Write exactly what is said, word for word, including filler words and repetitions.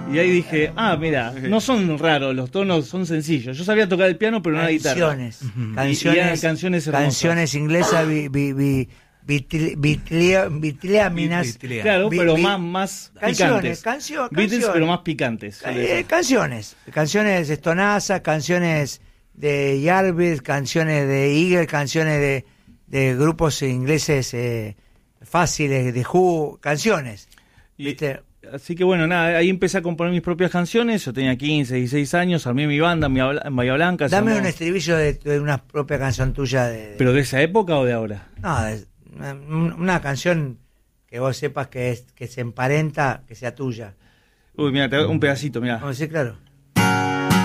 Y ahí dije, ah, mira, no son raros, los tonos son sencillos. Yo sabía tocar el piano, pero no la guitarra. Canciones, Y- y canciones, eran canciones hermosas. canciones inglesas, vi, vi, vi, vitli- vitlia- vitliáminas. Vitlea. Claro, Vi- pero vi- más, más Canciones, picantes. cancio- Beatles, canciones. pero más picantes. suele Eh, ser. canciones, canciones estonazas, canciones de Yardbirds, canciones de Eagle, canciones de, de grupos ingleses eh, fáciles, de Who, canciones. Y- ¿Viste? Así que bueno, nada, ahí empecé a componer mis propias canciones. Yo tenía quince, dieciséis años, armé mi banda mi Bahía Bahía Blanca. se Dame llamó- un estribillo de, de una propia canción tuya. De, de- ¿Pero de esa época o de ahora? no, de- una, una canción que vos sepas que, es, que se emparenta, que sea tuya. Uy, mira, te- un pedacito, mira. Vamos a decir, claro.